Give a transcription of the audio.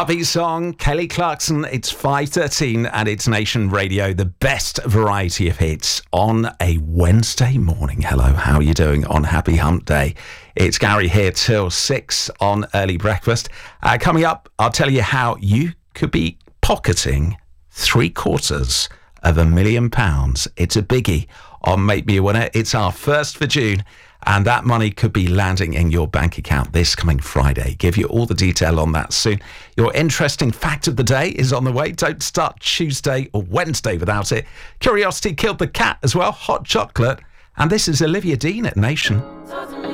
Upbeat song, Kelly Clarkson. It's 5:13 and it's Nation Radio, the best variety of hits on a Wednesday morning. Hello, how are you doing on Happy Hump Day? It's Gary here till 6 on Early Breakfast. Coming up, I'll tell you how you could be pocketing £750,000. It's a biggie on Make Me a Winner. It's our first for June. And that money could be landing in your bank account this coming Friday. Give you all the detail on that soon. Your interesting fact of the day is on the way. Don't start Tuesday or Wednesday without it. Curiosity killed the cat as well. Hot chocolate. And this is Olivia Dean at Nation.